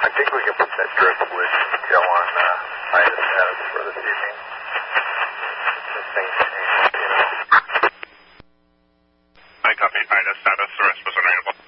think we can put that driftwood detail on IS status for this evening. This thing's changed, you know. I copy IS status, the rest was available.